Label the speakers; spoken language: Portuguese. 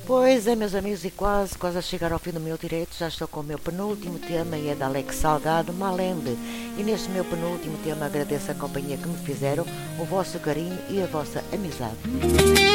Speaker 1: Pois é, meus amigos, e quase a chegar ao fim do meu direito, já estou com o meu penúltimo tema e é da Alex Salgado, Malembe. E neste meu penúltimo tema agradeço a companhia que me fizeram, o vosso carinho e a vossa amizade.